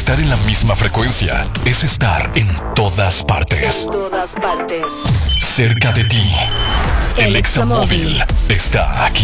Estar en la misma frecuencia es estar en todas partes. En todas partes. Cerca de ti. El Examóvil está aquí.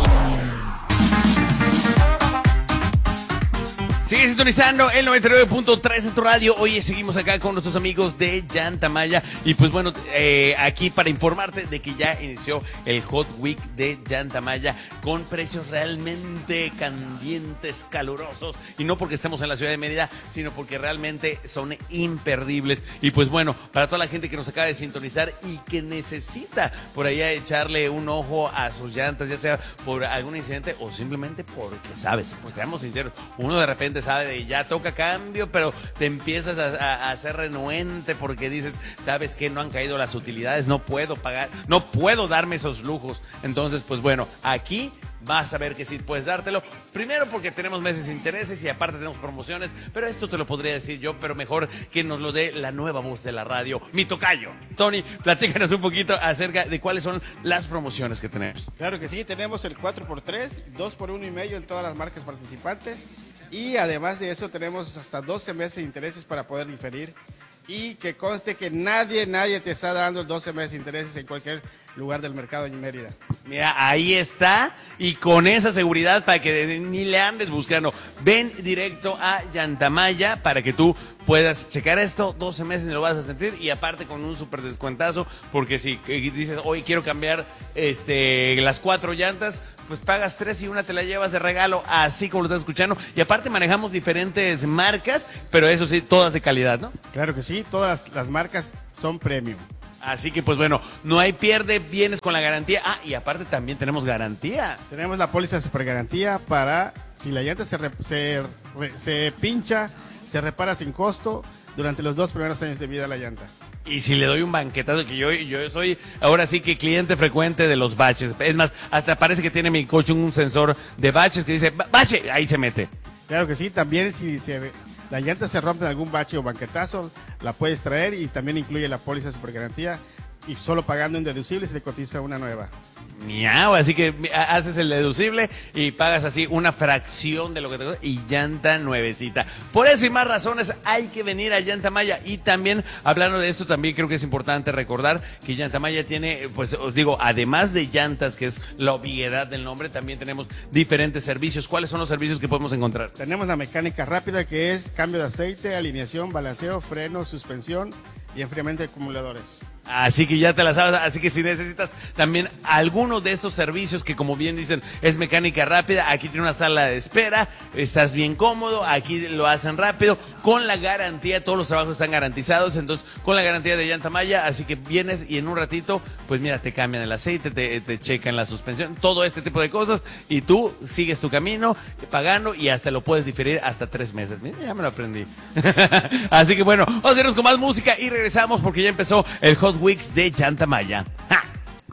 Sigue sintonizando el 99.3 en tu radio. Hoy seguimos acá con nuestros amigos de Llanta Maya. Y pues bueno, aquí para informarte de que ya inició el Hot Week de Llanta Maya con precios realmente candentes, calurosos. Y no porque estemos en la ciudad de Mérida, sino porque realmente son imperdibles. Y pues bueno, para toda la gente que nos acaba de sintonizar y que necesita por allá echarle un ojo a sus llantas, ya sea por algún incidente o simplemente porque sabes, pues seamos sinceros, uno de repente sabe de ya toca cambio, pero te empiezas a hacer renuente porque dices, sabes que no han caído las utilidades, no puedo pagar, no puedo darme esos lujos. Entonces, pues bueno, aquí vas a ver que sí puedes dártelo. Primero porque tenemos meses de intereses y aparte tenemos promociones, pero esto te lo podría decir yo, pero mejor que nos lo dé la nueva voz de la radio, mi tocayo. Tony, platícanos un poquito acerca de cuáles son las promociones que tenemos. Claro que sí, tenemos el 4x3, 2x1.5 en todas las marcas participantes y además de eso tenemos hasta 12 meses de intereses para poder diferir y que conste que nadie te está dando 12 meses de intereses en cualquier lugar del mercado en Mérida. Mira, ahí está, y con esa seguridad para que ni le andes buscando. Ven directo a Llanta Maya para que tú puedas checar esto, 12 meses y lo vas a sentir, y aparte con un súper descuentazo, porque si dices, hoy quiero cambiar las 4 llantas, pues pagas 3 y una te la llevas de regalo, así como lo estás escuchando, y aparte manejamos diferentes marcas, pero eso sí, todas de calidad, ¿no? Claro que sí, todas las marcas son premium. Así que pues bueno, no hay pierde, vienes con la garantía. Ah, y aparte también tenemos garantía. Tenemos la póliza de supergarantía para si la llanta se pincha, se repara sin costo durante los 2 primeros años de vida de la llanta. Y si le doy un banquetazo, que yo soy ahora sí que cliente frecuente de los baches. Es más, hasta parece que tiene mi coche un sensor de baches que dice, bache, ahí se mete. Claro que sí, también si la llanta se rompe en algún bache o banquetazo, la puedes traer y también incluye la póliza de supergarantía y solo pagando un deducible se te cotiza una nueva. Miau, así que haces el deducible y pagas así una fracción de lo que te cuesta y llanta nuevecita. Por eso y más razones hay que venir a Llanta Maya. Y también, hablando de esto, también creo que es importante recordar que Llanta Maya tiene, pues os digo, además de llantas, que es la obviedad del nombre, también tenemos diferentes servicios. ¿Cuáles son los servicios que podemos encontrar? Tenemos la mecánica rápida, que es cambio de aceite, alineación, balanceo, freno, suspensión y enfriamiento de acumuladores. Así que ya te la sabes, así que si necesitas también alguno de esos servicios que como bien dicen es mecánica rápida, aquí tiene una sala de espera, estás bien cómodo, aquí lo hacen rápido, con la garantía, todos los trabajos están garantizados, entonces con la garantía de Llanta Maya, así que vienes y en un ratito, pues mira, te cambian el aceite, te checan la suspensión, todo este tipo de cosas y tú sigues tu camino pagando y hasta lo puedes diferir hasta 3 meses. Mira, ya me lo aprendí. Así que bueno, vamos a irnos con más música y regresamos porque ya empezó el Hot Weeks de Llanta Maya.